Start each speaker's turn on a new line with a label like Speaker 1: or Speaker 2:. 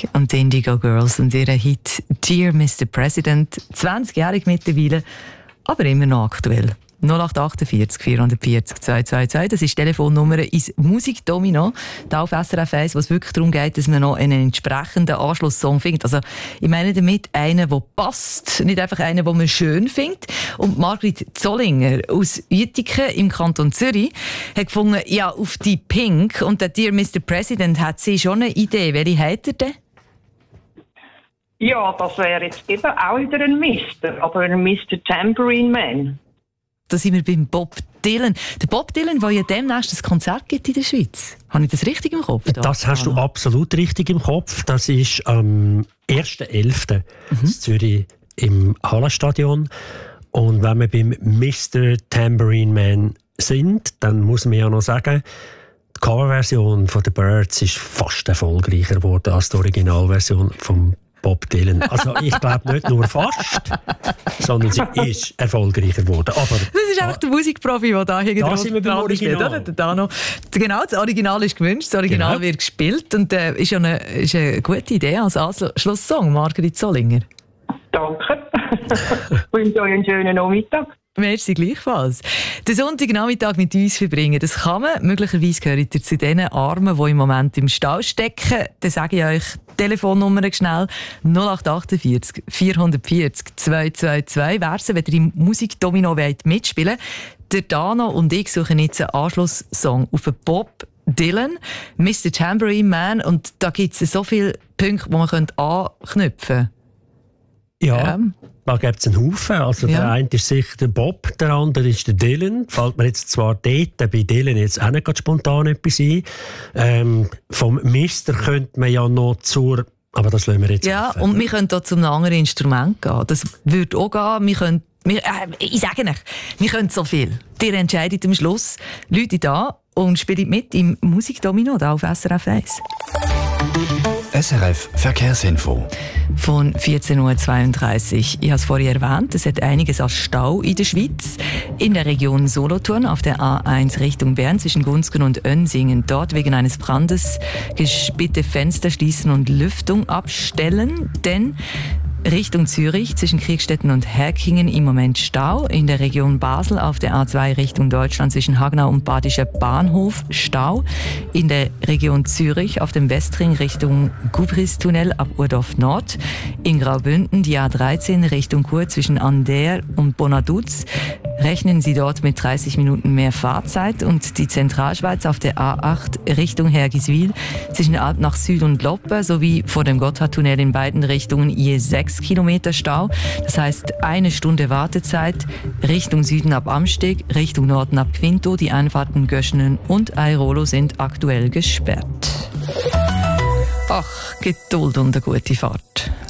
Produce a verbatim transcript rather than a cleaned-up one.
Speaker 1: und die Indigo Girls und ihren Hit «Dear Mister President», zwanzigjährig mittlerweile, aber immer noch aktuell. null acht achtundvierzig vierhundertvierzig zweihundertzweiundzwanzig, das ist die Telefonnummer ins Musikdomino, da auf S R F eins, wo es wirklich darum geht, dass man noch einen entsprechenden Anschlusssong findet. Also ich meine damit einen, der passt, nicht einfach einen, den man schön findet. Und Margrit Zollinger aus Uetiken im Kanton Zürich hat gefunden, ja, auf die Pink und der «Dear Mister President» hat sie schon eine Idee. Welche hat er denn?
Speaker 2: Ja, das wäre jetzt eben auch wieder ein Mister, aber ein Mister Tambourine Man.
Speaker 1: Da sind wir beim Bob Dylan. Der Bob Dylan, der ja demnächst ein Konzert gibt in der Schweiz. Habe ich das richtig im Kopf? Da?
Speaker 3: Das hast du absolut richtig im Kopf. Das ist am ersten elften Mhm. in Zürich im Hallenstadion. Und wenn wir beim Mister Tambourine Man sind, dann muss man ja noch sagen, die Coverversion von The Birds ist fast erfolgreicher geworden als die Originalversion vom Bob Dylan. Also ich glaube nicht nur fast, sondern sie ist erfolgreicher geworden. Aber
Speaker 1: das ist einfach der Musikprofi, der da hinten
Speaker 3: da sind wir beim Original.
Speaker 1: Steht, da noch. Genau, das Original ist gewünscht, das Original genau. wird gespielt und äh, ist ja eine, ist eine gute Idee als Anschlusssong, Margrit Zollinger.
Speaker 2: Danke. Ich wünsche euch einen schönen Nachmittag.
Speaker 1: Merci gleichfalls. Den Sonntagnachmittag mit uns verbringen, das kann man. Möglicherweise gehört ihr zu den Armen, die im Moment im Stau stecken. Dann sage ich euch die Telefonnummer schnell. null acht achtundvierzig vierhundertvierzig zweihundertzweiundzwanzig. Wer wenn ihr im Musikdomino mitspielen wollt, der Dano und ich suchen jetzt einen Anschlusssong auf den Bob Dylan, Mister Tambourine Man. Und da gibt es so viele Punkte, die man anknüpfen könnte.
Speaker 3: Ja, ähm. da gibt es einen Haufen. Also ja. Der eine ist sicher der Bob, der andere ist der Dylan. Fällt mir jetzt zwar dort bei Dylan jetzt auch nicht spontan etwas ein. Ähm, vom Mister könnte man ja noch zur... Aber das lassen wir jetzt
Speaker 1: Ja,
Speaker 3: offen.
Speaker 1: Und wir können hier zu einem anderen Instrument gehen. Das würde auch gehen. Wir können, wir, äh, ich sage nicht, wir können so viel. Ihr entscheidet am Schluss. Leute da und spielt mit im Musikdomino da auf S R F eins.
Speaker 4: S R F Verkehrsinfo.
Speaker 1: Von vierzehn Uhr zweiunddreißig. Ich habe es vorhin erwähnt, es hat einiges als Stau in der Schweiz. In der Region Solothurn auf der A eins Richtung Bern zwischen Gunzgen und Önsingen. Dort wegen eines Brandes bitte Fenster schließen und Lüftung abstellen. Denn Richtung Zürich zwischen Kriegstetten und Herkingen im Moment Stau. In der Region Basel auf der A zwei Richtung Deutschland zwischen Hagenau und Badischer Bahnhof Stau. In der Region Zürich auf dem Westring Richtung Gubristunnel ab Urdorf Nord. In Graubünden die A dreizehn Richtung Chur zwischen Ander und Bonaduz. Rechnen Sie dort mit dreißig Minuten mehr Fahrzeit. Und die Zentralschweiz auf der A acht Richtung Hergiswil zwischen Alp nach Süd und Loppe sowie vor dem Gotthardtunnel in beiden Richtungen je sechs Kilometer Stau. Das heißt eine Stunde Wartezeit. Richtung Süden ab Amsteg, Richtung Norden ab Quinto. Die Einfahrten Göschenen und Airolo sind aktuell gesperrt. Ach, Geduld und eine gute Fahrt.